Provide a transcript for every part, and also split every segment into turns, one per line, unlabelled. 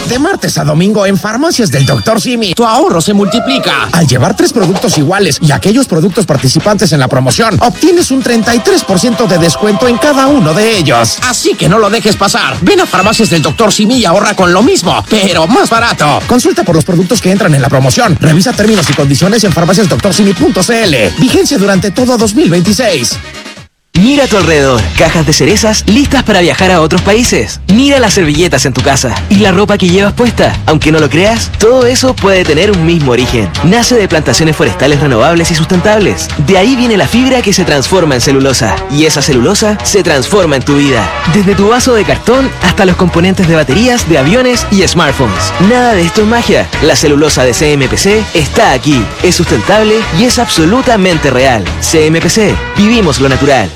De martes a domingo en Farmacias del Dr. Simi, tu ahorro se multiplica. Al llevar 3 productos iguales y aquellos productos participantes en la promoción, obtienes un 33% de descuento en cada uno de ellos. Así que no lo dejes pasar. Ven a Farmacias del Dr. Simi y ahorra con lo mismo, pero más barato. Consulta por los productos que entran en la promoción. Revisa términos y condiciones en farmaciasdoctorsimi.cl. Vigencia durante todo 2026.
Mira a tu alrededor, cajas de cerezas listas para viajar a otros países. Mira las servilletas en tu casa y la ropa que llevas puesta. Aunque no lo creas, todo eso puede tener un mismo origen. Nace de plantaciones forestales renovables y sustentables. De ahí viene la fibra que se transforma en celulosa. Y esa celulosa se transforma en tu vida. Desde tu vaso de cartón hasta los componentes de baterías, de aviones y smartphones. Nada de esto es magia. La celulosa de CMPC está aquí. Es sustentable y es absolutamente real. CMPC, vivimos lo natural.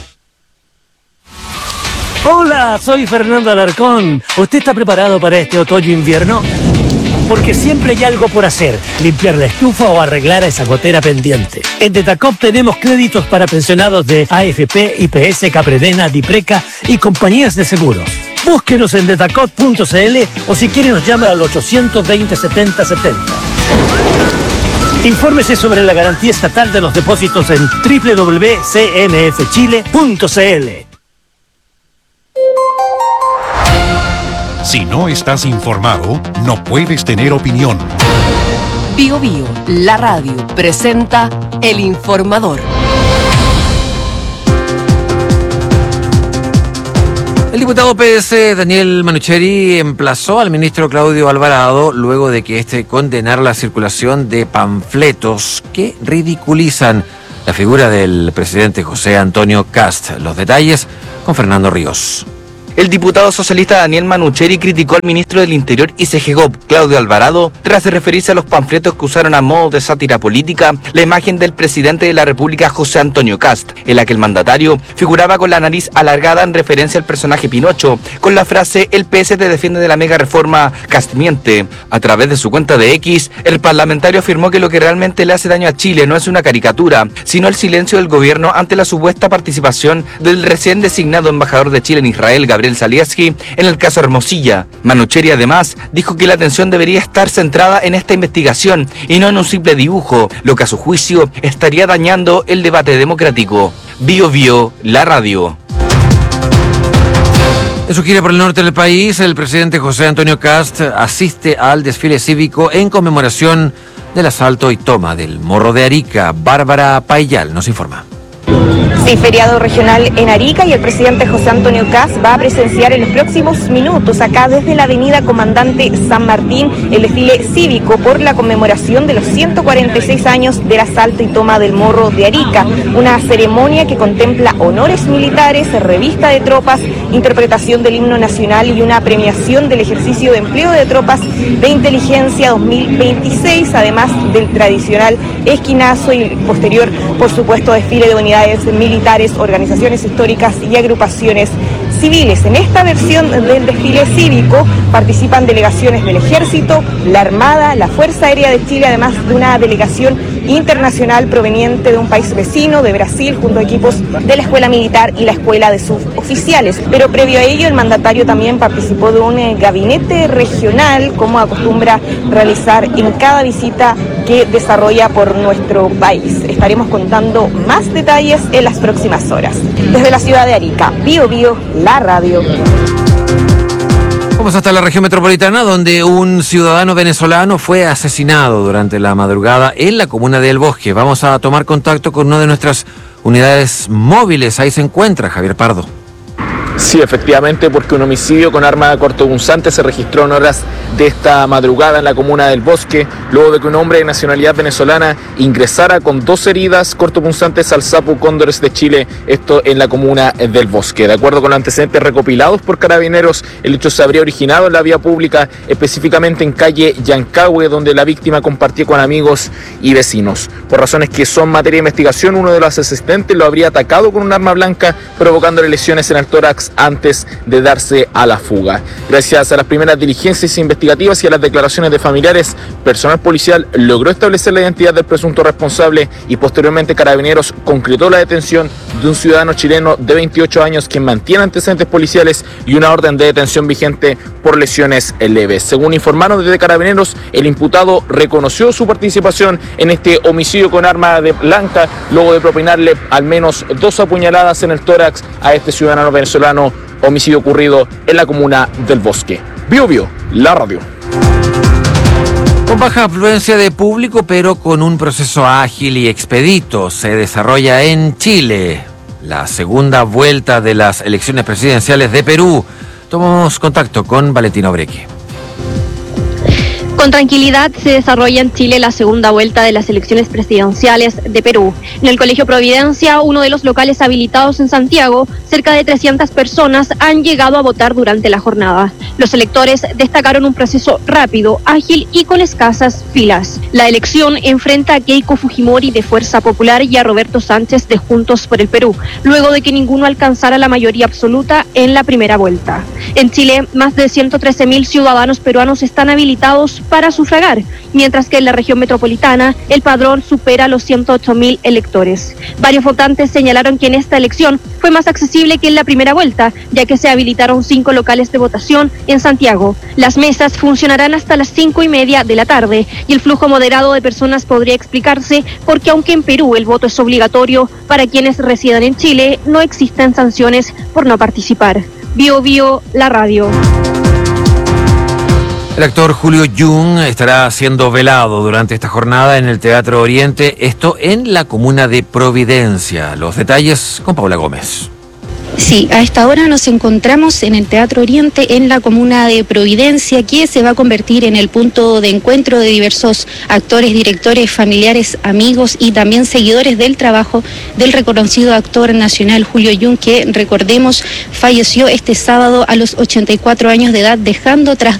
Hola, soy Fernando Alarcón. ¿Usted está preparado para este otoño-invierno? Porque siempre hay algo por hacer, limpiar la estufa o arreglar esa gotera pendiente. En Detacop tenemos créditos para pensionados de AFP, IPS, Capredena, Dipreca y compañías de seguros. Búsquenos en detacop.cl o si quiere nos llama al 820 70 70. Infórmese sobre la garantía estatal de los depósitos en www.cmfchile.cl.
Si no estás informado, no puedes tener opinión.
Bio Bio, la radio, presenta El Informador.
El diputado PS Daniel Manucheri emplazó al ministro Claudio Alvarado luego de que éste condenara la circulación de panfletos que ridiculizan la figura del presidente José Antonio Kast. Los detalles con Fernando Ríos.
El diputado socialista Daniel Manucheri criticó al ministro del Interior y CEGEGOP, Claudio Alvarado, tras referirse a los panfletos que usaron a modo de sátira política la imagen del presidente de la República, José Antonio Kast, en la que el mandatario figuraba con la nariz alargada en referencia al personaje Pinocho, con la frase "el PS te defiende de la mega reforma, Kast miente". A través de su cuenta de X, el parlamentario afirmó que lo que realmente le hace daño a Chile no es una caricatura, sino el silencio del gobierno ante la supuesta participación del recién designado embajador de Chile en Israel, Gabriel Zalewski, en el caso Hermosilla. Manucheri además dijo que la atención debería estar centrada en esta investigación y no en un simple dibujo, lo que a su juicio estaría dañando el debate democrático. Bio Bio, la radio.
En su gira por el norte del país, el presidente José Antonio Kast asiste al desfile cívico en conmemoración del asalto y toma del Morro de Arica. Bárbara Payal nos informa.
Sí, feriado regional en Arica y el presidente José Antonio Kast va a presenciar en los próximos minutos acá desde la avenida Comandante San Martín el desfile cívico por la conmemoración de los 146 años del asalto y toma del Morro de Arica, una ceremonia que contempla honores militares, revista de tropas, interpretación del himno nacional y una premiación del ejercicio de empleo de tropas de inteligencia 2026, además del tradicional esquinazo y posterior, por supuesto, desfile de unidades militares, organizaciones históricas y agrupaciones civiles. En esta versión del desfile cívico participan delegaciones del Ejército, la Armada, la Fuerza Aérea de Chile, además de una delegación internacional proveniente de un país vecino, de Brasil, junto a equipos de la Escuela Militar y la Escuela de Suboficiales. Pero previo a ello, el mandatario también participó de un gabinete regional, como acostumbra realizar en cada visita que desarrolla por nuestro país. Estaremos contando más detalles en las próximas horas. Desde la ciudad de Arica, Bio Bio, la radio.
Vamos hasta la región metropolitana, donde un ciudadano venezolano fue asesinado durante la madrugada en la comuna de El Bosque. Vamos a tomar contacto con una de nuestras unidades móviles. Ahí se encuentra Javier Pardo.
Sí, efectivamente, porque un homicidio con arma cortopunzante se registró en horas de esta madrugada en la comuna del Bosque, luego de que un hombre de nacionalidad venezolana ingresara con 2 heridas cortopunzantes al Sapu Cóndores de Chile, esto en la comuna del Bosque. De acuerdo con los antecedentes recopilados por Carabineros, el hecho se habría originado en la vía pública, específicamente en calle Yancahue, donde la víctima compartía con amigos y vecinos. Por razones que son materia de investigación, uno de los asistentes lo habría atacado con un arma blanca, provocándole lesiones en el tórax horas antes de darse a la fuga. Gracias a las primeras diligencias investigativas y a las declaraciones de familiares, personal policial logró establecer la identidad del presunto responsable y posteriormente Carabineros concretó la detención de un ciudadano chileno de 28 años que mantiene antecedentes policiales y una orden de detención vigente por lesiones leves. Según informaron desde Carabineros, el imputado reconoció su participación en este homicidio con arma blanca luego de propinarle al menos 2 apuñaladas en el tórax a este ciudadano venezolano, homicidio ocurrido en la comuna del Bosque. Bio Bio, la radio.
Con baja afluencia de público, pero con un proceso ágil y expedito, se desarrolla en Chile la segunda vuelta de las elecciones presidenciales de Perú. Tomamos contacto con Valentina Obreque.
Con tranquilidad se desarrolla en Chile la segunda vuelta de las elecciones presidenciales de Perú. En el Colegio Providencia, uno de los locales habilitados en Santiago, cerca de 300 personas han llegado a votar durante la jornada. Los electores destacaron un proceso rápido, ágil y con escasas filas. La elección enfrenta a Keiko Fujimori de Fuerza Popular y a Roberto Sánchez de Juntos por el Perú, luego de que ninguno alcanzara la mayoría absoluta en la primera vuelta. En Chile, más de 113.000 ciudadanos peruanos están habilitados para sufragar, mientras que en la región metropolitana el padrón supera los 108.000 electores. Varios votantes señalaron que en esta elección fue más accesible que en la primera vuelta, ya que se habilitaron 5 locales de votación en Santiago. Las mesas funcionarán hasta las 5:30 de la tarde y el flujo moderado de personas podría explicarse porque aunque en Perú el voto es obligatorio, para quienes residan en Chile no existen sanciones por no participar. Bio Bio, la radio.
El actor Julio Jung estará siendo velado durante esta jornada en el Teatro Oriente, esto en la comuna de Providencia. Los detalles con Paula Gómez.
Sí, a esta hora nos encontramos en el Teatro Oriente, en la comuna de Providencia, que se va a convertir en el punto de encuentro de diversos actores, directores, familiares, amigos y también seguidores del trabajo del reconocido actor nacional Julio Jung, que, recordemos, falleció este sábado a los 84 años de edad, dejando tras